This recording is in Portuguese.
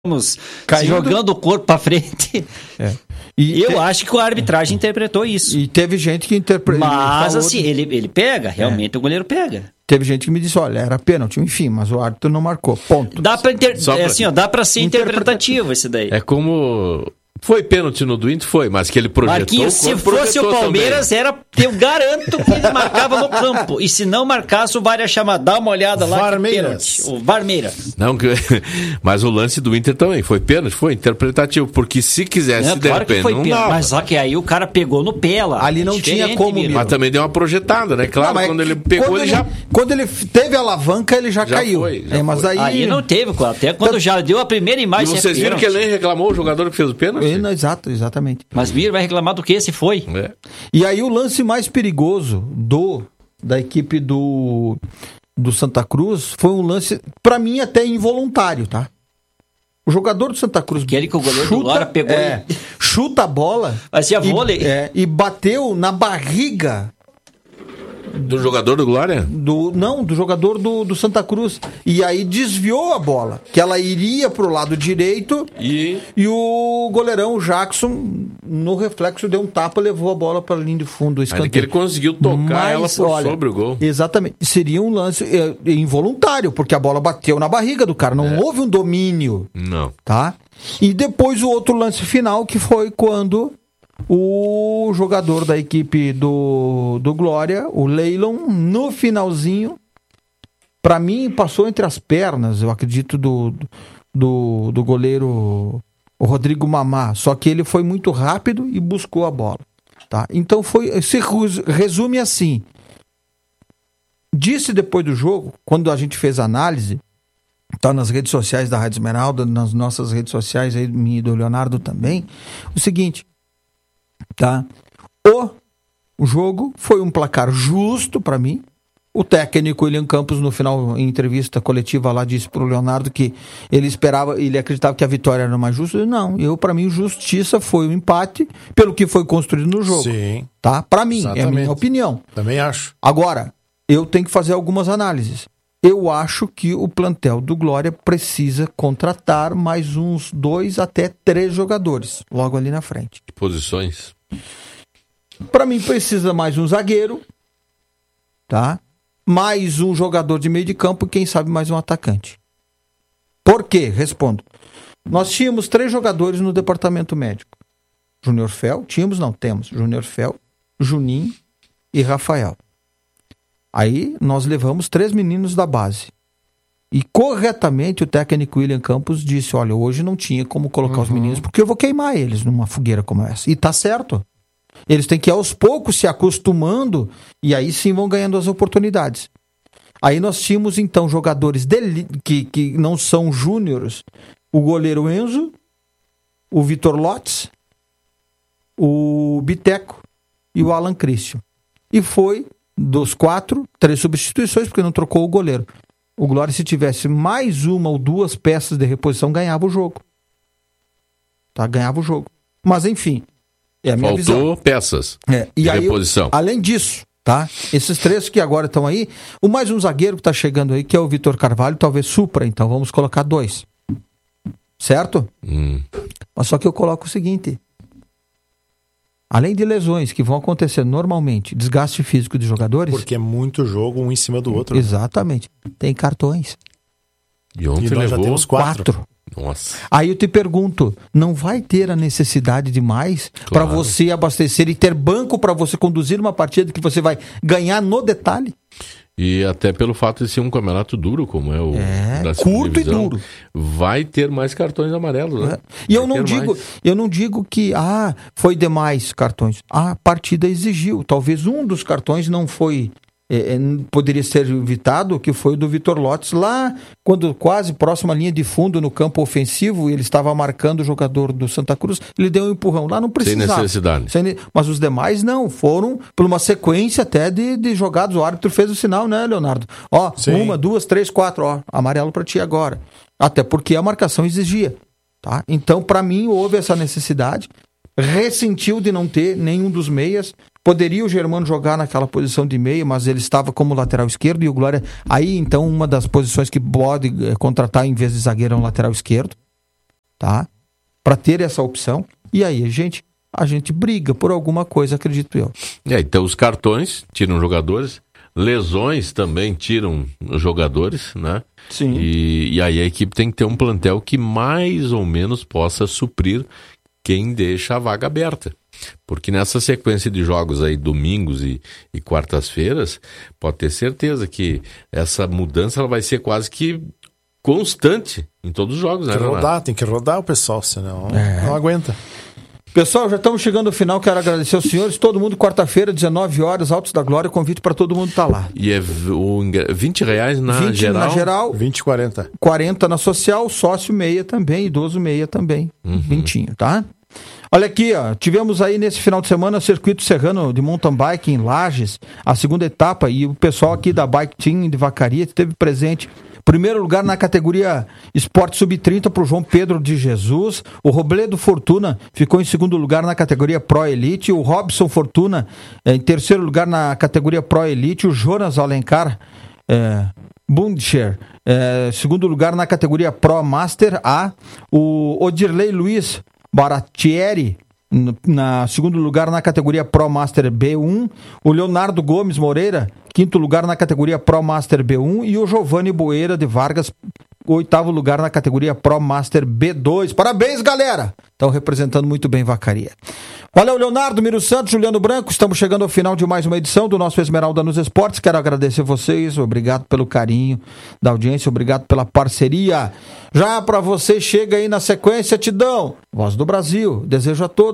jogando o corpo para frente. Eu acho que a arbitragem interpretou isso. E teve gente que interpretou. Mas assim, ele pega, realmente o goleiro pega. Teve gente que me disse, olha, era pênalti, enfim, mas o árbitro não marcou, ponto. Dá para ser interpretativo esse daí. É como... Foi pênalti no do Inter? Foi, mas que ele projetou... Marquinhos, se fosse o Palmeiras, eu garanto que ele marcava no campo. E se não marcasse, o VAR ia chamar, dá uma olhada lá. O Varmeiras. Não, mas o lance do Inter também foi pênalti, foi interpretativo, porque se quisesse claro que foi pênalti, mas só que aí o cara pegou no pé lá. Ali não tinha como. Mas também deu uma projetada, né? Claro, quando ele pegou, ele já... Quando ele teve a alavanca, ele já caiu. Foi, mas aí... Aí não teve, até quando já deu a primeira imagem... E vocês viram que ele nem reclamou, o jogador que fez o pênalti? Exatamente. Mas vai reclamar do que se foi? E aí o lance mais perigoso da equipe do Santa Cruz foi um lance, pra mim, até involuntário, tá? O jogador do Santa Cruz... Aquele que o goleiro do Glória pegou... chuta a bola... Fazia vôlei. E bateu na barriga... Do jogador do Glória? Do jogador do Santa Cruz. E aí desviou a bola, que ela iria pro lado direito e o goleirão, o Jackson, no reflexo, deu um tapa, levou a bola para a linha de fundo do escanteio. Aí que ele conseguiu tocar ela sobre o gol. Exatamente. Seria um lance involuntário, porque a bola bateu na barriga do cara, não houve um domínio. Não. Tá? E depois o outro lance final, que foi quando... o jogador da equipe do Glória, o Leilon, no finalzinho, para mim passou entre as pernas, eu acredito, do goleiro o Rodrigo Mamá, só que ele foi muito rápido e buscou a bola, tá? Então se resume assim. Disse depois do jogo, quando a gente fez a análise, tá nas redes sociais da Rádio Esmeralda, nas nossas redes sociais aí, minha e do Leonardo também, o seguinte: tá? O jogo foi um placar justo para mim. O técnico William Campos, no final, em entrevista coletiva lá, disse pro Leonardo que ele acreditava que a vitória era mais justa. Não, para mim, justiça foi o empate pelo que foi construído no jogo. Sim. Tá? Para mim, exatamente. É a minha opinião. Também acho. Agora, eu tenho que fazer algumas análises. Eu acho que o plantel do Glória precisa contratar mais uns 2 até 3 jogadores, logo ali na frente. Posições? Para mim, precisa mais um zagueiro, tá? Mais um jogador de meio de campo e, quem sabe, mais um atacante. Por quê? Respondo. Nós tínhamos 3 jogadores no departamento médico. Temos Júnior Fel, Juninho e Rafael. Aí nós levamos 3 meninos da base. E corretamente o técnico William Campos disse: olha, hoje não tinha como colocar os meninos, porque eu vou queimar eles numa fogueira como essa. E tá certo. Eles têm que ir aos poucos se acostumando e aí sim vão ganhando as oportunidades. Aí nós tínhamos então jogadores que não são júniores: o goleiro Enzo, o Vitor Lotz, o Biteco e o Alan Christian. E foi dos 4, 3 substituições, porque não trocou o goleiro. O Glória, se tivesse mais 1 ou 2 peças de reposição, ganhava o jogo. Tá? Ganhava o jogo. Mas, enfim, é a minha visão. Faltou peças de reposição. Além disso, tá? Esses 3 que agora estão aí, o mais um zagueiro que está chegando aí, que é o Vitor Carvalho, talvez supra, então vamos colocar 2. Certo? Mas só que eu coloco o seguinte: além de lesões que vão acontecer normalmente, desgaste físico de jogadores... Porque é muito jogo um em cima do outro. Exatamente. Né? Tem cartões. E ontem nós já levou temos 4. Nossa. Aí eu te pergunto, não vai ter a necessidade de mais para você abastecer e ter banco para você conduzir uma partida que você vai ganhar no detalhe? E até pelo fato de ser um campeonato duro, como é o da curto e duro. Vai ter mais cartões amarelos, né? E eu não digo que foi demais cartões. A partida exigiu. Talvez um dos cartões não foi... poderia ser evitado, que foi o do Vitor Lotz, lá quando quase próxima à linha de fundo no campo ofensivo, ele estava marcando o jogador do Santa Cruz, ele deu um empurrão, lá não precisava. Sem necessidade. Mas os demais não, foram por uma sequência até de jogadas, o árbitro fez o sinal, né, Leonardo? Sim. 1, 2, 3, 4, amarelo para ti agora. Até porque a marcação exigia, tá? Então, para mim, houve essa necessidade, ressentiu de não ter nenhum dos meias. Poderia o Germano jogar naquela posição de meio, mas ele estava como lateral esquerdo, e o Glória... Aí, então, uma das posições que pode contratar em vez de zagueiro é um lateral esquerdo. tá? Para ter essa opção. E aí a gente briga por alguma coisa, acredito eu. Então os cartões tiram jogadores, lesões também tiram jogadores, né? Sim. E aí a equipe tem que ter um plantel que mais ou menos possa suprir quem deixa a vaga aberta. Porque nessa sequência de jogos aí, domingos e quartas-feiras, pode ter certeza que essa mudança ela vai ser quase que constante em todos os jogos, né? Tem que rodar o pessoal, senão não aguenta. Pessoal, já estamos chegando ao final, quero agradecer aos senhores, todo mundo, quarta-feira, 19 horas, Altos da Glória, convite para todo mundo estar lá. E é R$20 na 20 geral? na geral, 20 e 40. 40 na social, sócio meia também, idoso meia também, vintinho, tá? Olha aqui, ó, tivemos aí nesse final de semana o Circuito Serrano de Mountain Bike em Lages, a segunda etapa, e o pessoal aqui da Bike Team de Vacaria esteve presente. Primeiro lugar na categoria Esporte Sub-30 para o João Pedro de Jesus. O Robledo Fortuna ficou em segundo lugar na categoria Pro Elite. O Robson Fortuna em terceiro lugar na categoria Pro Elite. O Jonas Alencar Bundscher segundo lugar na categoria Pro Master A. O Odirley Luiz Baratieri na segundo lugar na categoria Pro Master B1, o Leonardo Gomes Moreira, quinto lugar na categoria Pro Master B1 e o Giovanni Boeira de Vargas, oitavo lugar na categoria Pro Master B2. Parabéns, galera! Estão representando muito bem Vacaria. Valeu, Leonardo, Miro Santos, Juliano Branco. Estamos chegando ao final de mais uma edição do nosso Esmeralda nos Esportes. Quero agradecer vocês, obrigado pelo carinho da audiência, obrigado pela parceria. Já para você, chega aí na sequência, Tidão, Voz do Brasil. Desejo a todos